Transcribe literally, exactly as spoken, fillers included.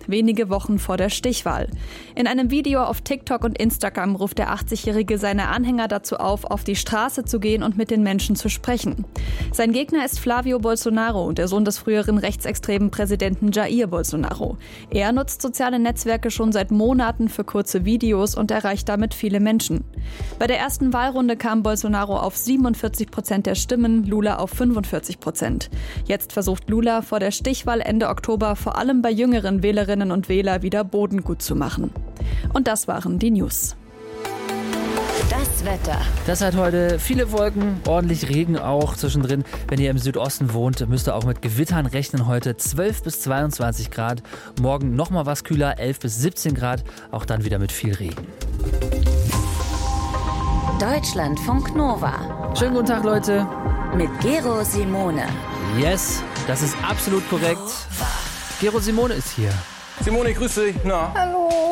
wenige Wochen vor der Stichwahl. In einem Video auf TikTok und Instagram ruft der achtzigjährige seine Anhänger dazu auf, auf die Straße zu gehen und mit den Menschen zu sprechen. Sein Gegner ist Flavio Bolsonaro, der Sohn des früheren rechtsextremen Präsidenten Jair Bolsonaro. Er nutzt soziale Netzwerke schon seit Monaten für kurze Videos und erreicht damit viele Menschen. Bei der ersten Wahlrunde kam Bolsonaro auf siebenundvierzig Prozent der Stimmen, Lula auf fünfundvierzig Prozent. Jetzt versucht Lula vor der Stichwahl Ende Oktober vor allem bei jüngeren Wählerinnen und Wählern wieder Boden gut zu machen. Und das waren die News. Das Wetter. Das hat heute viele Wolken, ordentlich Regen auch zwischendrin. Wenn ihr im Südosten wohnt, müsst ihr auch mit Gewittern rechnen heute. zwölf bis zweiundzwanzig Grad. Morgen nochmal was kühler, elf bis siebzehn Grad. Auch dann wieder mit viel Regen. Deutschlandfunk Nova. Schönen guten Tag, Leute. Mit Gero Simone. Yes, das ist absolut korrekt. Gero Simone ist hier. Simone, ich grüße dich. Na? Hallo.